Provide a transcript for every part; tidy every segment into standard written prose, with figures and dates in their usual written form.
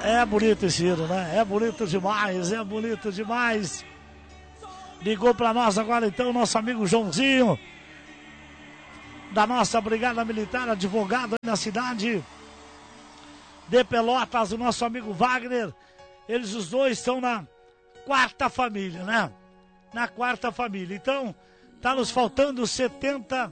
É bonito esse hino, né? É bonito demais, é bonito demais. Ligou pra nós agora então o nosso amigo Joãozinho, da nossa Brigada Militar, advogado aí na cidade de Pelotas, o nosso amigo Wagner. Eles os dois estão na quarta família, né? Na quarta família. Então, tá nos faltando R$75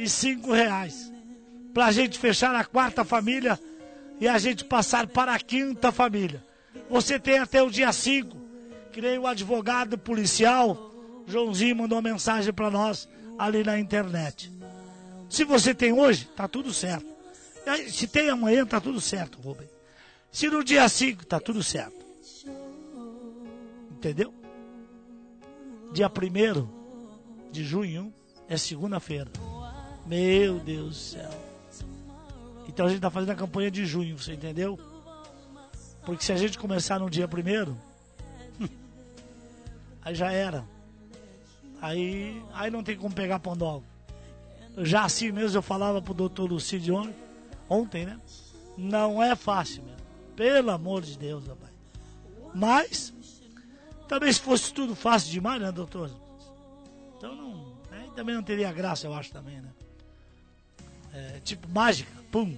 pra gente fechar a quarta família e a gente passar para a quinta família. Você tem até o dia 5, que nem o advogado policial Joãozinho mandou uma mensagem para nós ali na internet. Se você tem hoje, tá tudo certo. Se tem amanhã, tá tudo certo, Rubem. Se no dia 5, tá tudo certo. Entendeu? Dia 1º de junho é segunda-feira. Meu Deus do céu. Então a gente tá fazendo a campanha de junho, você entendeu? Porque se a gente começar no dia 1º, aí já era. Aí não tem como pegar pão novo. Já assim mesmo eu falava pro doutor Lucídio ontem, né? Não é fácil mesmo. Pelo amor de Deus, rapaz. Mas, também se fosse tudo fácil demais, né, doutor? Então não, aí também não teria graça, eu acho também, né? É, tipo mágica, pum.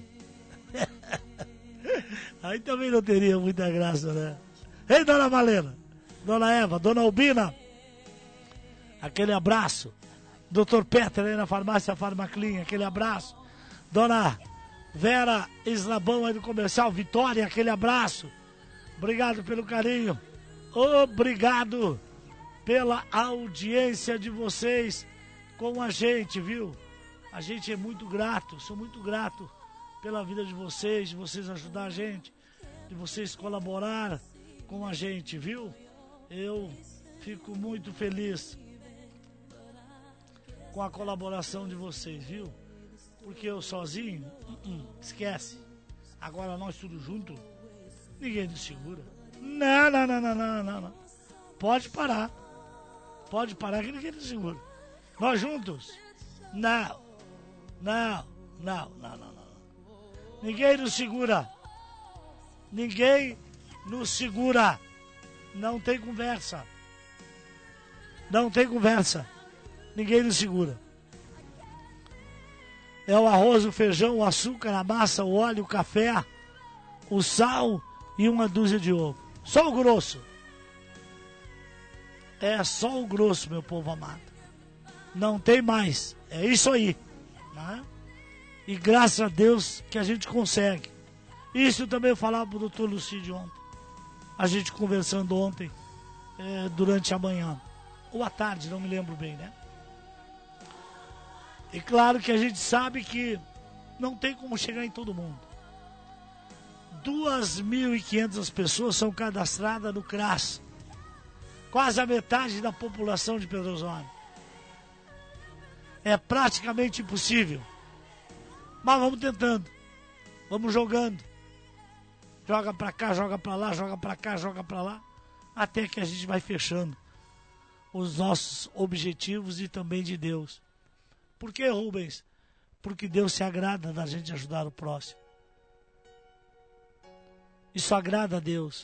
Aí também não teria muita graça, né? Ei, dona Malena, dona Eva, dona Albina, aquele abraço. Dr. Peter aí na farmácia Farmaclin, aquele abraço. Dona Vera Eslabão aí do comercial Vitória, aquele abraço. Obrigado pelo carinho. Obrigado pela audiência de vocês com a gente, viu? A gente é muito grato, sou muito grato pela vida de vocês ajudar a gente, de vocês colaborar com a gente, viu? Eu fico muito feliz com a colaboração de vocês, viu? Porque eu sozinho, esquece. Agora nós tudo junto, ninguém nos segura. Não. Pode parar que ninguém nos segura. Nós juntos, não. Ninguém nos segura. Não tem conversa. Ninguém nos segura. É o arroz, o feijão, o açúcar, a massa, o óleo, o café, o sal e uma dúzia de ovo. Só o grosso. É só o grosso, meu povo amado. Não tem mais. É isso aí. Né? E graças a Deus que a gente consegue. Isso também eu falava pro doutor Lucídio ontem. A gente conversando ontem, durante a manhã. Ou à tarde, não me lembro bem, né? E claro que a gente sabe que não tem como chegar em todo mundo. 2.500 pessoas são cadastradas no CRAS. Quase a metade da população de Pedro Osório. É praticamente impossível. Mas vamos tentando. Vamos jogando. Joga pra cá, joga pra lá, joga pra cá, joga pra lá. Até que a gente vai fechando os nossos objetivos e também de Deus. Por que, Rubens? Porque Deus se agrada da gente ajudar o próximo. Isso agrada a Deus.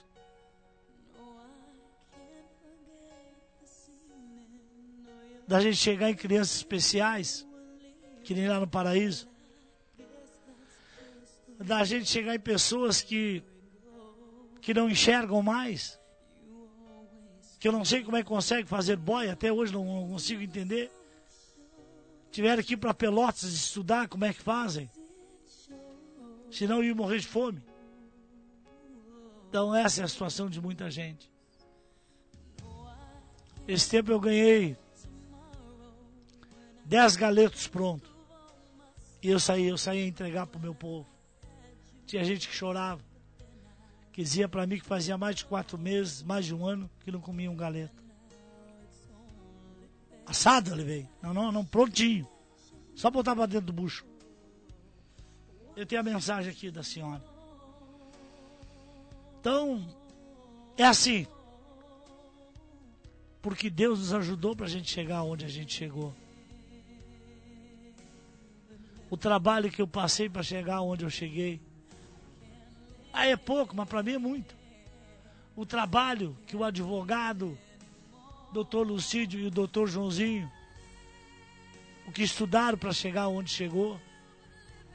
Da gente chegar em crianças especiais, que nem lá no Paraíso. Da gente chegar em pessoas que não enxergam mais. Que eu não sei como é que consegue fazer boia, até hoje não consigo entender. Tiveram que ir para Pelotas estudar como é que fazem. Senão iam morrer de fome. Então essa é a situação de muita gente. Esse tempo eu ganhei 10 galetos prontos. E eu saí a entregar para o meu povo. Tinha gente que chorava. Que dizia para mim que fazia mais de 4 meses, mais de um ano, que não comia um galeto. Assado eu levei. Não, prontinho. Só botar para dentro do bucho. Eu tenho a mensagem aqui da senhora. Então, é assim. Porque Deus nos ajudou para a gente chegar onde a gente chegou. O trabalho que eu passei para chegar onde eu cheguei. Aí é pouco, mas para mim é muito. O trabalho que o advogado, doutor Lucídio e o doutor Joãozinho, o que estudaram para chegar onde chegou,